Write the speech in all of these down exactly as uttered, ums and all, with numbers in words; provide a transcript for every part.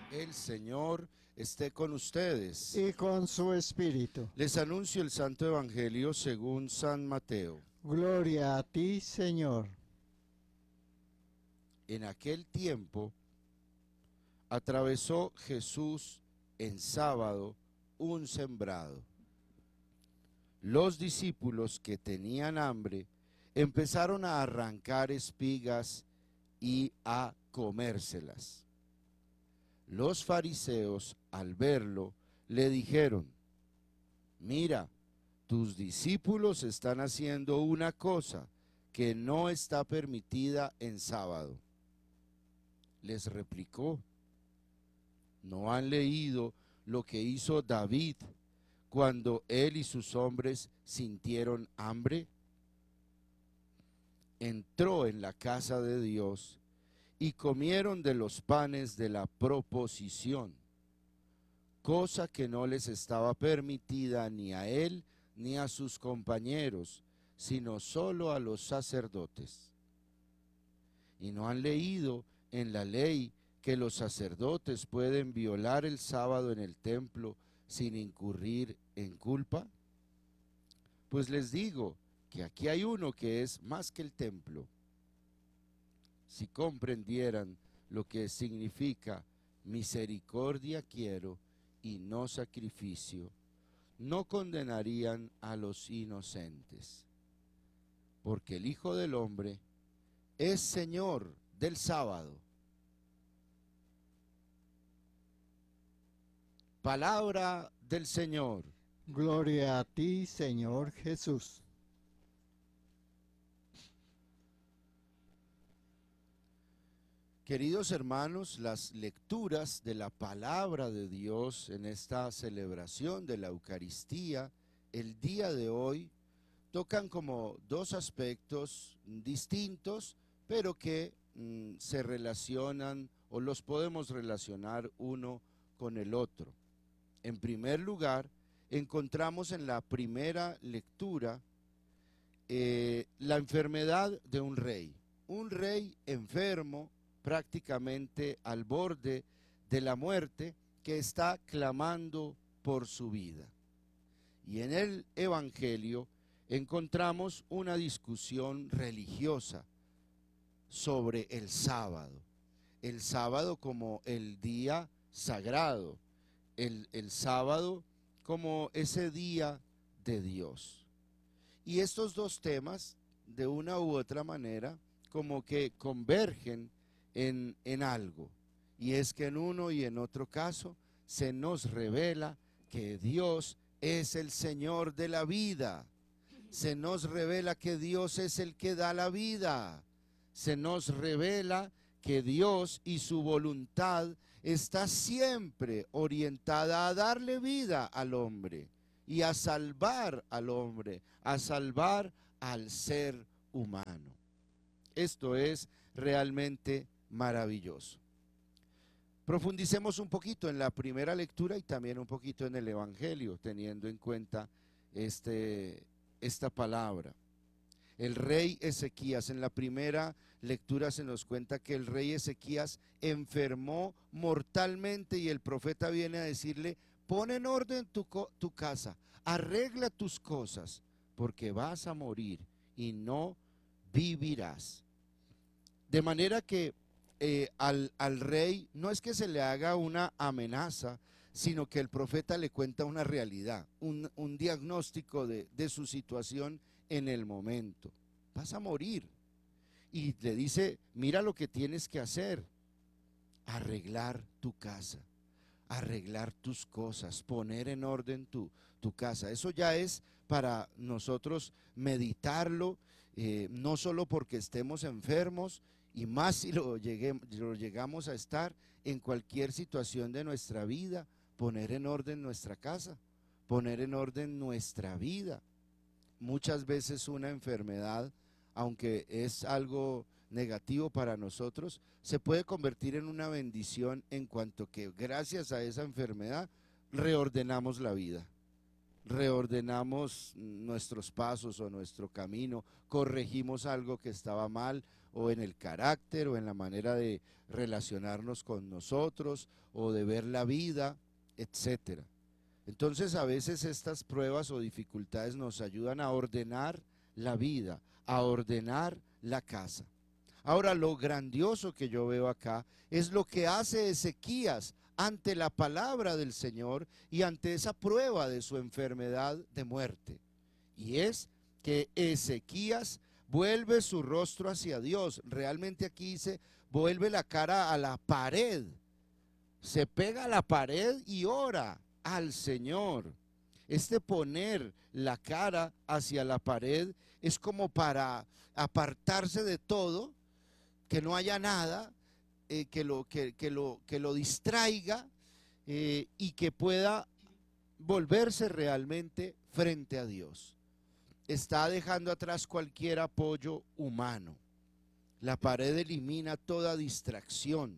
El Señor esté con ustedes. y con su espíritu. Les anuncio el Santo Evangelio según San Mateo. Gloria a ti, Señor. En aquel tiempo atravesó Jesús en sábado un sembrado. Los discípulos que tenían hambre empezaron a arrancar espigas y a comérselas. Los fariseos, al verlo, le dijeron: mira, tus discípulos están haciendo una cosa que no está permitida en sábado. Les replicó: ¿no han leído lo que hizo David cuando él y sus hombres sintieron hambre? Entró en la casa de Dios y comieron de los panes de la proposición, cosa que no les estaba permitida ni a él ni a sus compañeros, sino solo a los sacerdotes. ¿Y no han leído en la ley que los sacerdotes pueden violar el sábado en el templo sin incurrir en culpa? Pues les digo que aquí hay uno que es más que el templo. Si comprendieran lo que significa misericordia quiero y no sacrificio, no condenarían a los inocentes, porque el Hijo del Hombre es Señor del sábado. Palabra del Señor. Gloria a ti, Señor Jesús. Queridos hermanos, las lecturas de la palabra de Dios en esta celebración de la Eucaristía, el día de hoy, tocan como dos aspectos distintos, pero que mm, se relacionan o los podemos relacionar uno con el otro. En primer lugar, encontramos en la primera lectura eh, la enfermedad de un rey, un rey enfermo, prácticamente al borde de la muerte, que está clamando por su vida. Y en el Evangelio encontramos una discusión religiosa sobre el sábado, el sábado como el día sagrado, el, el sábado como ese día de Dios. Y estos dos temas, de una u otra manera, como que convergen En, en algo, y es que en uno y en otro caso se nos revela que Dios es el Señor de la vida, se nos revela que Dios es el que da la vida, se nos revela que Dios y su voluntad está siempre orientada a darle vida al hombre y a salvar al hombre, a salvar al ser humano. Esto es realmente maravilloso. Profundicemos un poquito en la primera lectura y también un poquito en el Evangelio, teniendo en cuenta este, esta palabra. El rey Ezequías, en la primera lectura se nos cuenta que el rey Ezequías enfermó mortalmente y el profeta viene a decirle: pon en orden tu, tu casa, arregla tus cosas, porque vas a morir y no vivirás. De manera que Eh, al, al rey no es que se le haga una amenaza, sino que el profeta le cuenta una realidad, un, un diagnóstico de, de su situación en el momento. Vas a morir. Y le dice: mira lo que tienes que hacer, arreglar tu casa, arreglar tus cosas, poner en orden tu, tu casa. Eso ya es para nosotros meditarlo, eh, no solo porque estemos enfermos, y más si lo, lleguemos, lo llegamos a estar en cualquier situación de nuestra vida, poner en orden nuestra casa, poner en orden nuestra vida. Muchas veces una enfermedad, aunque es algo negativo para nosotros, se puede convertir en una bendición en cuanto que gracias a esa enfermedad reordenamos la vida, reordenamos nuestros pasos o nuestro camino, corregimos algo que estaba mal, o en el carácter, o en la manera de relacionarnos con nosotros, o de ver la vida, etcétera. Entonces a veces estas pruebas o dificultades nos ayudan a ordenar la vida, a ordenar la casa. Ahora, lo grandioso que yo veo acá es lo que hace Ezequías ante la palabra del Señor y ante esa prueba de su enfermedad de muerte. Y es que Ezequías vuelve su rostro hacia Dios. Realmente aquí dice, vuelve la cara a la pared. Se pega a la pared y ora al Señor. Este poner la cara hacia la pared es como para apartarse de todo, que no haya nada eh, que, lo, que, que, lo, que lo distraiga eh, y que pueda volverse realmente frente a Dios. Está dejando atrás cualquier apoyo humano. La pared elimina toda distracción.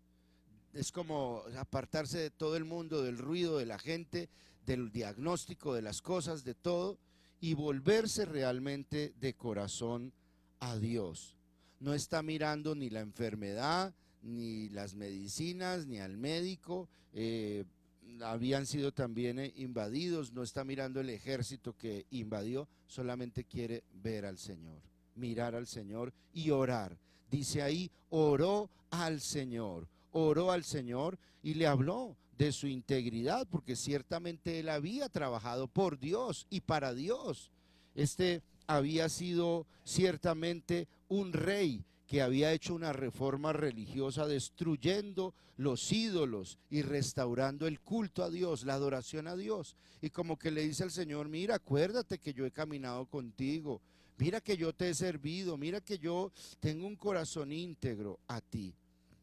Es como apartarse de todo el mundo, del ruido de la gente, del diagnóstico de las cosas, de todo, y volverse realmente de corazón a Dios. No está mirando ni la enfermedad, ni las medicinas, ni al médico, eh, habían sido también eh, invadidos, no está mirando el ejército que invadió, solamente quiere ver al Señor, mirar al Señor y orar. Dice ahí, oró al Señor, oró al Señor y le habló de su integridad, porque ciertamente él había trabajado por Dios y para Dios. Este había sido ciertamente un rey que había hecho una reforma religiosa destruyendo los ídolos y restaurando el culto a Dios, la adoración a Dios. Y como que le dice al Señor, mira, acuérdate que yo he caminado contigo, mira que yo te he servido, mira que yo tengo un corazón íntegro a ti.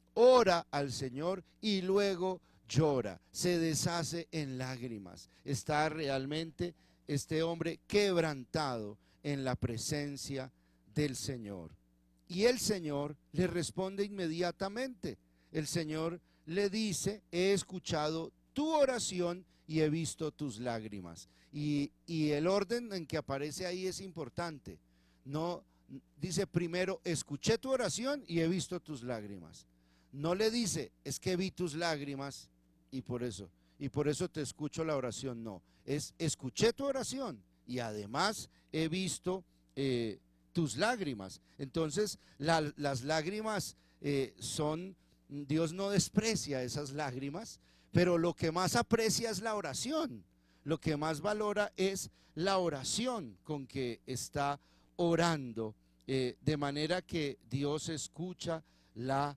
Ora al Señor y luego llora, se deshace en lágrimas. Está realmente este hombre quebrantado en la presencia del Señor. Y el Señor le responde inmediatamente. El Señor le dice, he escuchado tu oración y he visto tus lágrimas. Y, y el orden en que aparece ahí es importante. No dice primero, escuché tu oración y he visto tus lágrimas. No le dice, es que vi tus lágrimas y por eso, y por eso te escucho la oración. No, es escuché tu oración y además he visto eh, tus lágrimas. Entonces la, las lágrimas eh, son, Dios no desprecia esas lágrimas, pero lo que más aprecia es la oración, lo que más valora es la oración con que está orando, eh, de manera que Dios escucha la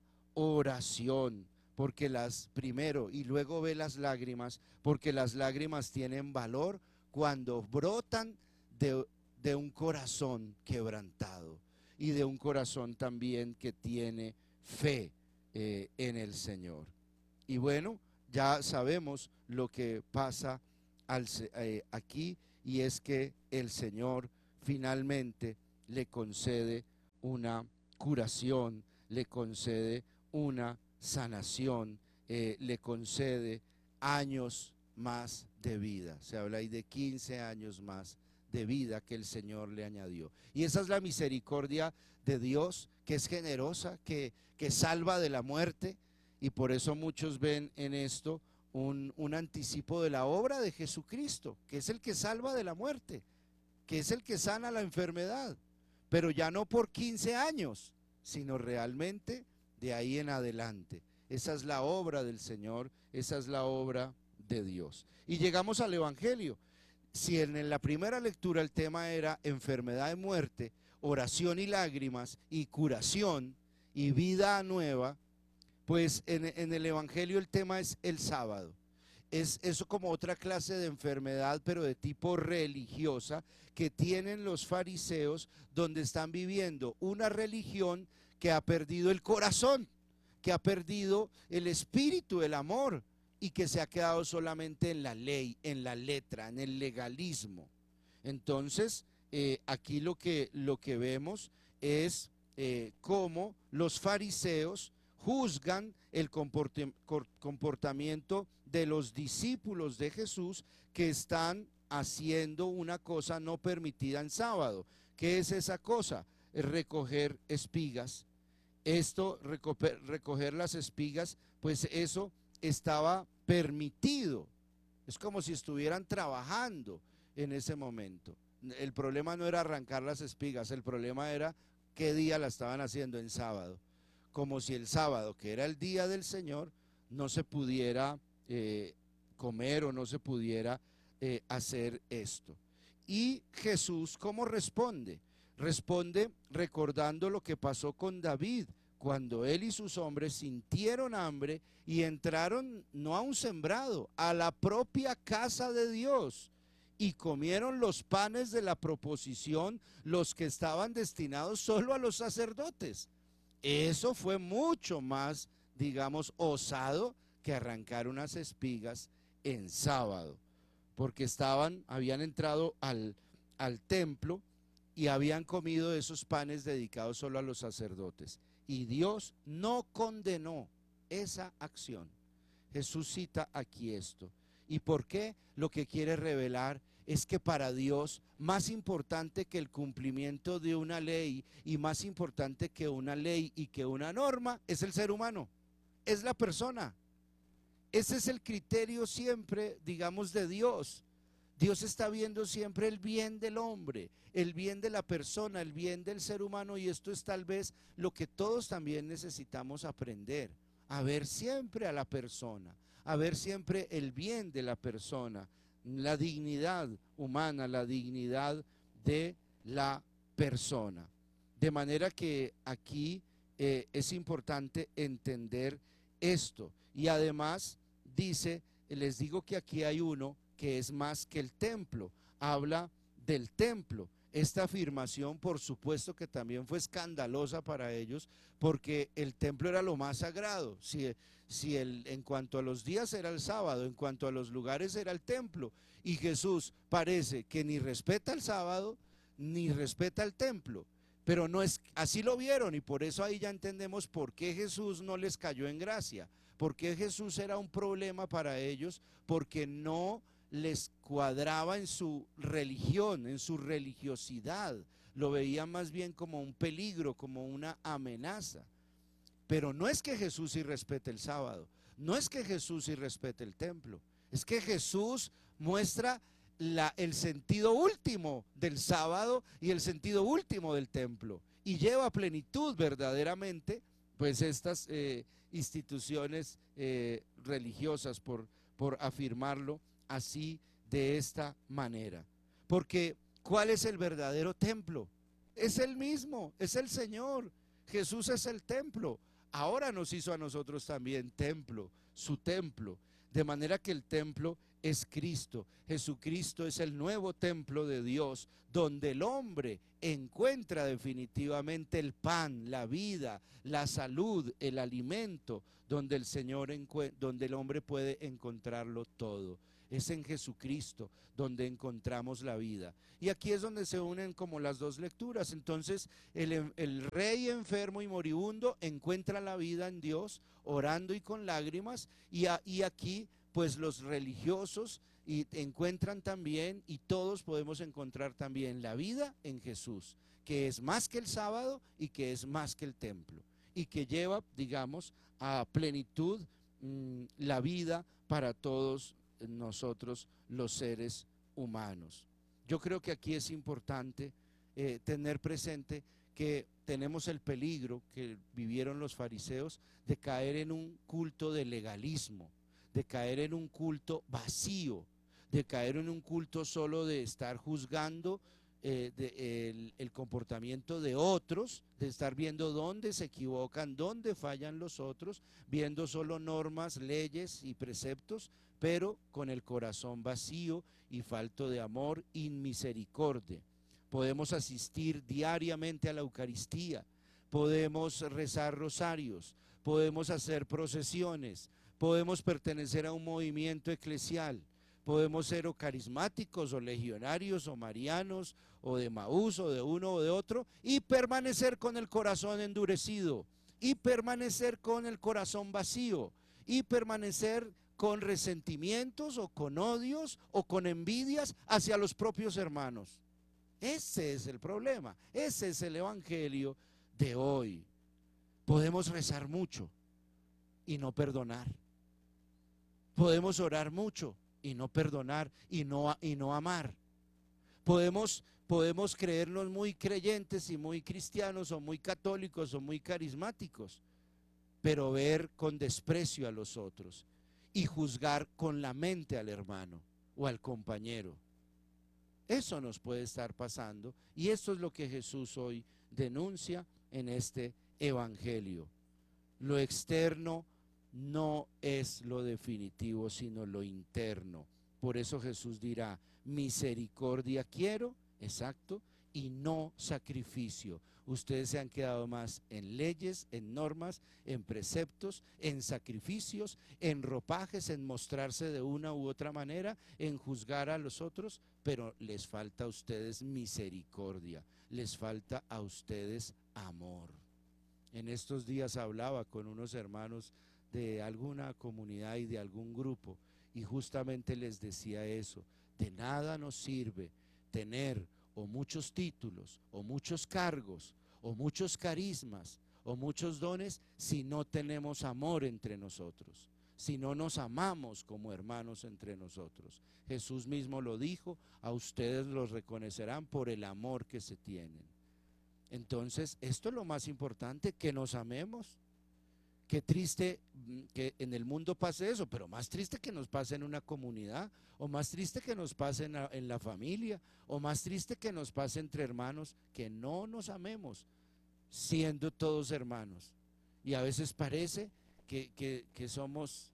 oración, porque las primero y luego ve las lágrimas, porque las lágrimas tienen valor cuando brotan de de un corazón quebrantado y de un corazón también que tiene fe eh, en el Señor. Y bueno, ya sabemos lo que pasa al, eh, aquí, y es que el Señor finalmente le concede una curación, le concede una sanación, eh, le concede años más de vida. Se habla ahí de quince años más de vida que el Señor le añadió. Y esa es la misericordia de Dios, que es generosa, que, que salva de la muerte, y por eso muchos ven en esto un, un anticipo de la obra de Jesucristo, que es el que salva de la muerte, que es el que sana la enfermedad, pero ya no por quince años, sino realmente de ahí en adelante. Esa es la obra del Señor, esa es la obra de Dios. Y llegamos al Evangelio. Si en la primera lectura el tema era enfermedad y muerte, oración y lágrimas y curación y vida nueva, pues en, en el Evangelio el tema es el sábado. Es eso como otra clase de enfermedad, pero de tipo religiosa, que tienen los fariseos, donde están viviendo una religión que ha perdido el corazón, que ha perdido el espíritu, el amor, y que se ha quedado solamente en la ley, en la letra, en el legalismo. Entonces, eh, aquí lo que, lo que vemos es eh, cómo los fariseos juzgan el comportamiento de los discípulos de Jesús que están haciendo una cosa no permitida en sábado. ¿Qué es esa cosa? Es recoger espigas. Esto, recoger las espigas, pues eso estaba permitido. Es como si estuvieran trabajando en ese momento. El problema no era arrancar las espigas, el problema era qué día la estaban haciendo, en sábado. Como si el sábado, que era el día del Señor, no se pudiera eh, comer o no se pudiera eh, hacer esto. Y Jesús, ¿cómo responde? Responde recordando lo que pasó con David, cuando él y sus hombres sintieron hambre y entraron no a un sembrado, a la propia casa de Dios, y comieron los panes de la proposición, los que estaban destinados solo a los sacerdotes. Eso fue mucho más, digamos, osado que arrancar unas espigas en sábado, porque estaban, habían entrado al, al templo y habían comido esos panes dedicados solo a los sacerdotes. Y Dios no condenó esa acción. Jesús cita aquí esto. ¿Y por qué? Lo que quiere revelar es que para Dios, más importante que el cumplimiento de una ley y más importante que una ley y que una norma, es el ser humano, es la persona. Ese es el criterio siempre, digamos, de Dios. Dios está viendo siempre el bien del hombre, el bien de la persona, el bien del ser humano, y esto es tal vez lo que todos también necesitamos aprender, a ver siempre a la persona, a ver siempre el bien de la persona, la dignidad humana, la dignidad de la persona. De manera que aquí eh, es importante entender esto. Y además dice, les digo que aquí hay uno que es más que el templo, habla del templo. Esta afirmación, por supuesto que también fue escandalosa para ellos, porque el templo era lo más sagrado. Si, si el, en cuanto a los días era el sábado, en cuanto a los lugares era el templo, y Jesús parece que ni respeta el sábado, ni respeta el templo, pero no es, así lo vieron, y por eso ahí ya entendemos por qué Jesús no les cayó en gracia, por qué Jesús era un problema para ellos, porque no les cuadraba en su religión, en su religiosidad, lo veían más bien como un peligro, como una amenaza. Pero no es que Jesús irrespete el sábado, no es que Jesús irrespete el templo, es que Jesús muestra la, el sentido último del sábado y el sentido último del templo, y lleva a plenitud verdaderamente pues estas eh, instituciones eh, religiosas, por, por afirmarlo así, de esta manera. Porque ¿cuál es el verdadero templo? Es el mismo, es el Señor. Jesús es el templo. Ahora nos hizo a nosotros también templo, su templo, de manera que el templo es Cristo. Jesucristo es el nuevo templo de Dios, donde el hombre encuentra definitivamente el pan, la vida, la salud, el alimento, donde el Señor, donde el hombre puede encontrarlo todo. Es en Jesucristo donde encontramos la vida. Y aquí es donde se unen como las dos lecturas. Entonces el, el rey enfermo y moribundo encuentra la vida en Dios, orando y con lágrimas, y, a, y aquí pues los religiosos y encuentran también, y todos podemos encontrar también la vida en Jesús, que es más que el sábado y que es más que el templo, y que lleva, digamos, a plenitud mmm, la vida para todos nosotros los seres humanos. Yo creo que aquí es importante eh, tener presente que tenemos el peligro que vivieron los fariseos de caer en un culto de legalismo, de caer en un culto vacío, de caer en un culto solo de estar juzgando eh, de, el, el comportamiento de otros, de estar viendo dónde se equivocan, dónde fallan los otros, viendo solo normas, leyes y preceptos, pero con el corazón vacío y falto de amor y misericordia. Podemos asistir diariamente a la Eucaristía, podemos rezar rosarios, podemos hacer procesiones, podemos pertenecer a un movimiento eclesial, podemos ser o carismáticos o legionarios o marianos o de Maús o de uno o de otro, y permanecer con el corazón endurecido, y permanecer con el corazón vacío, y permanecer con resentimientos o con odios o con envidias hacia los propios hermanos. Ese es el problema, ese es el evangelio de hoy. Podemos rezar mucho y no perdonar. Podemos orar mucho y no perdonar y no, y no amar. Podemos, podemos creernos muy creyentes y muy cristianos o muy católicos o muy carismáticos, pero ver con desprecio a los otros y juzgar con la mente al hermano o al compañero. Eso nos puede estar pasando y esto es lo que Jesús hoy denuncia en este evangelio. Lo externo no es lo definitivo, sino lo interno. Por eso Jesús dirá, misericordia quiero, exacto, y no sacrificio. Ustedes se han quedado más en leyes, en normas, en preceptos, en sacrificios, en ropajes, en mostrarse de una u otra manera, en juzgar a los otros, pero les falta a ustedes misericordia, les falta a ustedes amor. En estos días hablaba con unos hermanos de alguna comunidad y de algún grupo y justamente les decía eso, de nada nos sirve tener o muchos títulos o muchos cargos o muchos carismas o muchos dones si no tenemos amor entre nosotros, si no nos amamos como hermanos entre nosotros. Jesús mismo lo dijo, a ustedes los reconocerán por el amor que se tienen. Entonces, esto es lo más importante, que nos amemos. Qué triste que en el mundo pase eso, pero más triste que nos pase en una comunidad, o más triste que nos pase en la, en la familia, o más triste que nos pase entre hermanos, que no nos amemos, siendo todos hermanos. Y a veces parece que, que, que somos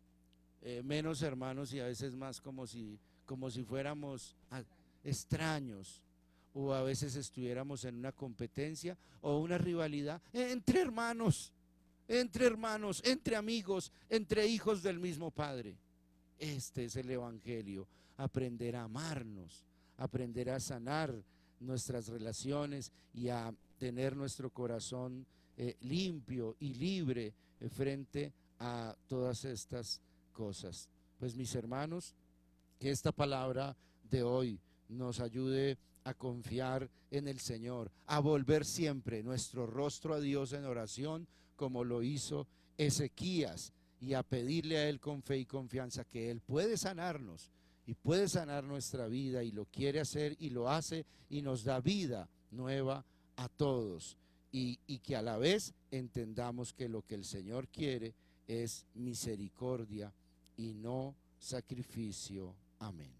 eh, menos hermanos y a veces más como si, como si fuéramos extraños, o a veces estuviéramos en una competencia o una rivalidad entre hermanos. Entre hermanos, entre amigos, entre hijos del mismo Padre. Este es el evangelio, aprender a amarnos, aprender a sanar nuestras relaciones y a tener nuestro corazón eh, limpio y libre eh, frente a todas estas cosas. Pues mis hermanos, que esta palabra de hoy nos ayude a confiar en el Señor, a volver siempre nuestro rostro a Dios en oración, como lo hizo Ezequías, y a pedirle a Él con fe y confianza que Él puede sanarnos y puede sanar nuestra vida y lo quiere hacer y lo hace y nos da vida nueva a todos, y, y que a la vez entendamos que lo que el Señor quiere es misericordia y no sacrificio. Amén.